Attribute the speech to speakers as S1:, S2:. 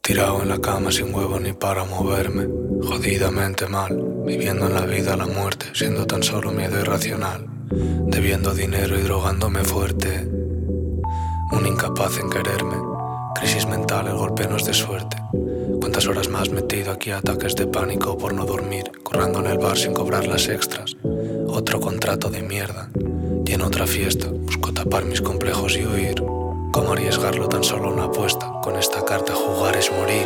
S1: Tirado en la cama sin huevo ni para moverme, jodidamente mal, viviendo en la vida la muerte, siendo tan solo miedo irracional, debiendo dinero y drogándome fuerte, un incapaz en quererme, crisis mental, el golpe no es de suerte. ¿Cuántas horas más metido aquí a ataques de pánico por no dormir, currando en el bar sin cobrar las extras? Otro contrato de mierda, y en otra fiesta busco tapar mis complejos y huir. ¿Cómo arriesgarlo tan solo una apuesta? Con esta carta jugar es morir.